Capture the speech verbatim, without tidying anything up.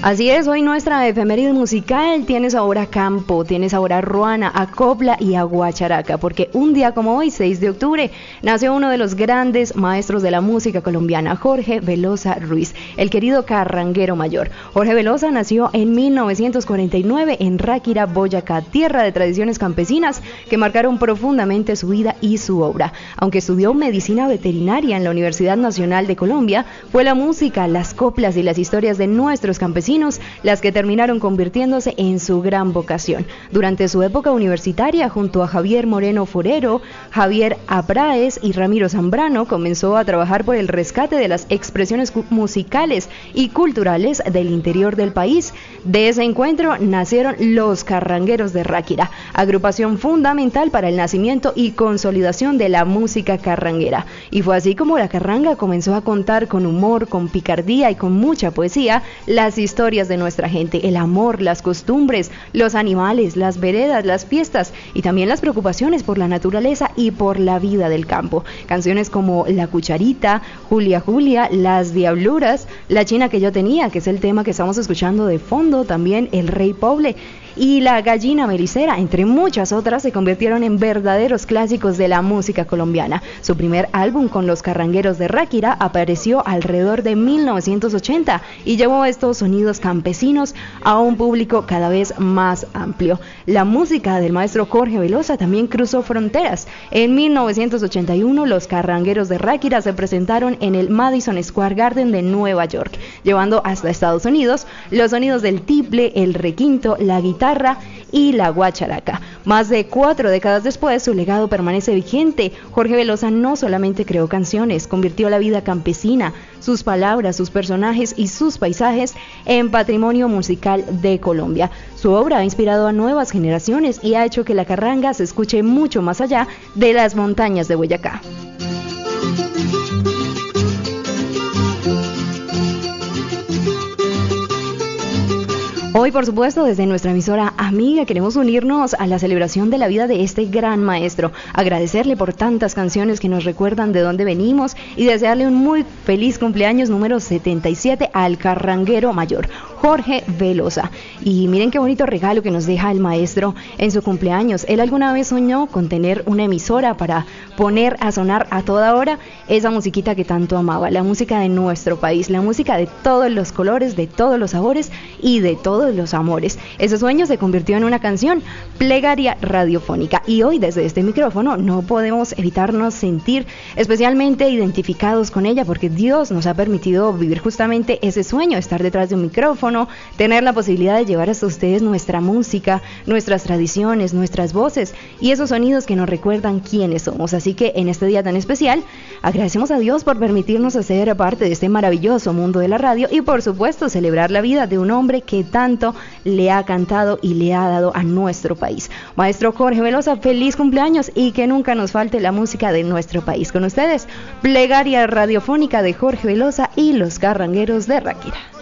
Así es, hoy nuestra efeméride musical tiene sabor a campo, tiene sabor a ruana, a copla y a guacharaca, porque un día como hoy, seis de octubre, nació uno de los grandes maestros de la música colombiana, Jorge Velosa Ruiz, el querido carranguero mayor. Jorge Velosa nació en mil novecientos cuarenta y nueve en Ráquira, Boyacá, tierra de tradiciones campesinas que marcaron profundamente su vida y su obra. Aunque estudió medicina veterinaria en la Universidad Nacional de Colombia, fue la música, las coplas y las historias de nuestros campesinos las que terminaron convirtiéndose en su gran vocación. Durante su época universitaria, junto a Javier Moreno Forero, Javier Apraez y Ramiro Zambrano, comenzó a trabajar por el rescate de las expresiones musicales y culturales del interior del país. De ese encuentro nacieron los Carrangueros de Ráquira, agrupación fundamental para el nacimiento y consolidación de la música carranguera. Y fue así como la carranga comenzó a contar con humor, con picardía y con mucha poesía las historias de nuestra gente, el amor, las costumbres, los animales, las veredas, las fiestas y también las preocupaciones por la naturaleza y por la vida del campo. Canciones como La Cucharita, Julia Julia, Las Diabluras, La China que yo tenía, que es el tema que estamos escuchando de fondo, también El Rey Poble y La Gallina Melicera, entre muchas otras, se convirtieron en verdaderos clásicos de la música colombiana. Su primer álbum con los Carrangueros de Ráquira apareció alrededor de mil novecientos ochenta y llevó estos sonidos campesinos a un público cada vez más amplio. La música del maestro Jorge Velosa también cruzó fronteras. En mil novecientos ochenta y uno, los Carrangueros de Ráquira se presentaron en el Madison Square Garden de Nueva York, llevando hasta Estados Unidos los sonidos del tiple, el requinto, la guitarra y la guacharaca. Más de cuatro décadas después, su legado permanece vigente. Jorge Velosa no solamente creó canciones, convirtió la vida campesina, sus palabras, sus personajes y sus paisajes en patrimonio musical de Colombia. Su obra ha inspirado a nuevas generaciones y ha hecho que la carranga se escuche mucho más allá de las montañas de Boyacá. Hoy, por supuesto, desde nuestra emisora amiga queremos unirnos a la celebración de la vida de este gran maestro, agradecerle por tantas canciones que nos recuerdan de dónde venimos y desearle un muy feliz cumpleaños número setenta y siete al carranguero mayor, Jorge Velosa. Y miren qué bonito regalo que nos deja el maestro en su cumpleaños. Él alguna vez soñó con tener una emisora para poner a sonar a toda hora esa musiquita que tanto amaba, la música de nuestro país, la música de todos los colores, de todos los sabores y de todos los amores. Ese sueño se convirtió en una canción, Plegaria Radiofónica, y hoy desde este micrófono no podemos evitarnos sentir especialmente identificados con ella, porque Dios nos ha permitido vivir justamente ese sueño, estar detrás de un micrófono, tener la posibilidad de llevar hasta ustedes nuestra música, nuestras tradiciones, nuestras voces y esos sonidos que nos recuerdan quiénes somos. Así que en este día tan especial agradecemos a Dios por permitirnos hacer parte de este maravilloso mundo de la radio y por supuesto celebrar la vida de un hombre que tanto le ha cantado y le ha dado a nuestro país. Maestro Jorge Velosa, feliz cumpleaños y que nunca nos falte la música de nuestro país. Con ustedes, Plegaria Radiofónica de Jorge Velosa y los Carrangueros de Ráquira.